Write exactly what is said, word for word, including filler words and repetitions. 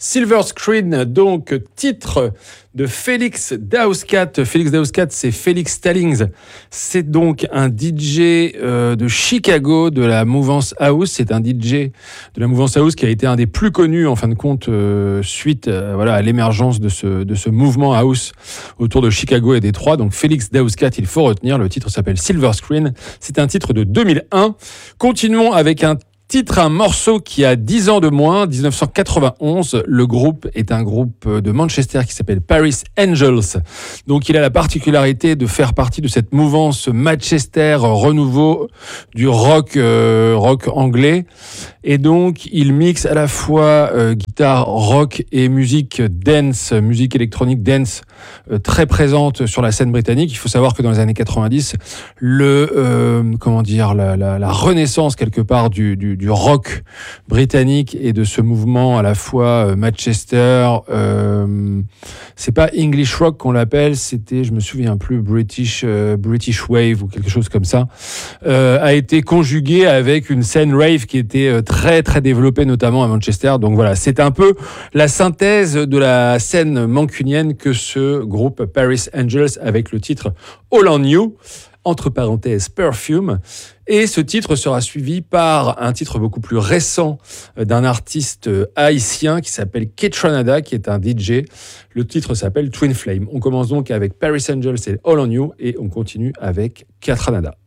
Silver Screen, donc titre de Félix Daouskat. Félix Daouskat, c'est Félix Stallings. C'est donc un D J euh, de Chicago, de la mouvance house. C'est un D J de la mouvance house qui a été un des plus connus, en fin de compte, euh, suite euh, voilà, à l'émergence de ce, de ce mouvement house autour de Chicago et Détroit. Donc Félix Daouskat, il faut retenir, le titre s'appelle Silver Screen. C'est un titre de deux mille un. Continuons avec un titre, un morceau qui a dix ans de moins, dix-neuf cent quatre-vingt-onze. Le groupe est un groupe de Manchester qui s'appelle Paris Angels. Donc il a la particularité de faire partie de cette mouvance Manchester renouveau du rock, euh, rock anglais. Et donc il mixe à la fois euh, guitare rock et musique dance, musique électronique dance, euh, très présente sur la scène britannique. Il faut savoir que dans les années quatre-vingt-dix, le euh, comment dire, la, la, la renaissance quelque part du, du du rock britannique et de ce mouvement à la fois euh, Manchester, euh, c'est pas English rock qu'on l'appelle, c'était, je me souviens plus, British euh, British Wave ou quelque chose comme ça, euh, a été conjugué avec une scène rave qui était euh, très très développée notamment à Manchester. Donc voilà, c'est un peu la synthèse de la scène mancunienne que ce groupe Paris Angels avec le titre All on You, entre parenthèses Perfume. Et ce titre sera suivi par un titre beaucoup plus récent d'un artiste haïtien qui s'appelle Ketranada, qui est un D J. Le titre s'appelle Twin Flame. On commence donc avec Paris Angels et All on You et on continue avec Ketranada.